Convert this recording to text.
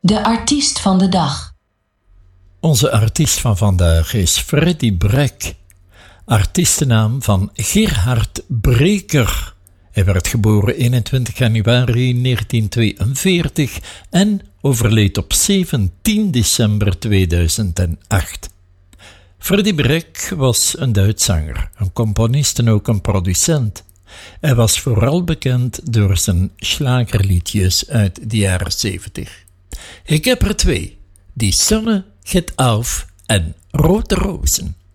De artiest van de dag. Onze artiest van vandaag is Freddie Breck, artiestennaam van Gerhard Breker. Hij werd geboren 21 januari 1942 en overleed op 17 december 2008. Freddie Breck was een Duits zanger, een componist en ook een producent. Hij was vooral bekend door zijn schlagerliedjes uit de jaren 70. Ik heb er 2, Die Sonne geht auf en Rote Rozen.